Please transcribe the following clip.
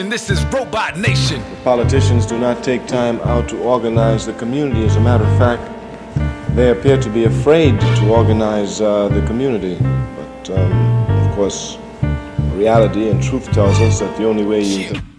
And this is Robot Nation. The politicians do not take time out to organize the community. As a matter of fact, they appear to be afraid to organize the community. But, of course, reality and truth tells us that the only way you can